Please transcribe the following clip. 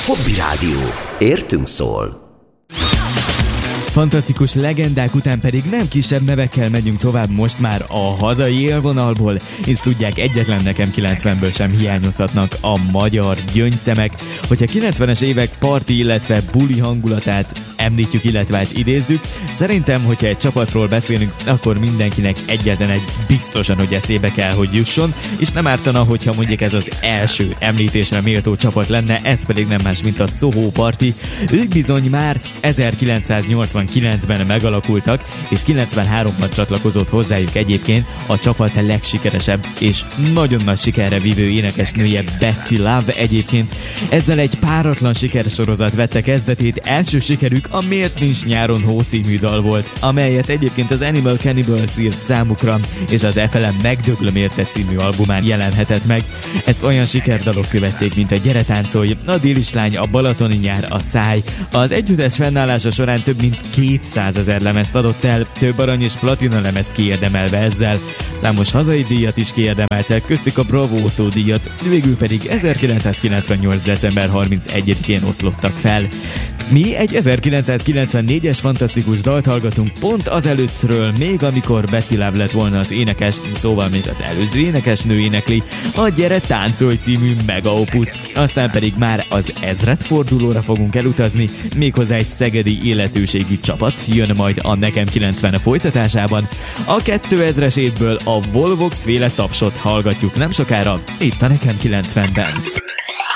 Hobby Rádió. Értünk szól. Fantasztikus legendák után pedig nem kisebb nevekkel megyünk tovább most már a hazai élvonalból, és tudják, egyetlen nekem 90-ből sem hiányozhatnak a magyar gyöngyszemek. Hogyha 90-es évek parti, illetve buli hangulatát említjük, illetve idézzük, szerintem, hogyha egy csapatról beszélünk, akkor mindenkinek egyetlen egy biztosan, hogy eszébe kell, hogy jusson, és nem ártana, hogyha mondjuk ez az első említésre méltó csapat lenne, ez pedig nem más, mint a Soho Party. Ők bizony már 1989-ben megalakultak, és 93-ban csatlakozott hozzájuk egyébként a csapat legsikeresebb és nagyon nagy sikerre vívő énekesnője, Betty Love egyébként. Ezzel egy páratlan sikersorozat vette kezdetét, első sikerük a Miért nincs nyáron hó című dal volt, amelyet egyébként az Animal Cannibals írt számukra, és az EFLM Megdöglöm érte című albumán jelenhetett meg. Ezt olyan sikerdalok követték, mint a Gyere táncolj, a Délis lány, a Balatoni nyár, a Száj. Az együttes fennállása során több mint 200 000 lemezt adott el, több arany és platina lemezt kiérdemelve ezzel. Számos hazai díjat is kiérdemeltek, köztük a Bravo Otto díjat, végül pedig 1998. december 31-én oszlottak fel. Mi egy 1994-es fantasztikus dalt hallgatunk pont azelőttről, még amikor Betty Love lett volna az énekes, szóval még az előző énekesnő énekli a Gyere táncolj című mega opuszt, aztán pedig már az ezredfordulóra fogunk elutazni, méghozzá egy szegedi illetőségű csapat jön majd a Nekem 90 folytatásában. A 2000-es évből a Volvox féle Tapsot hallgatjuk nem sokára, itt a Nekem 90-ben.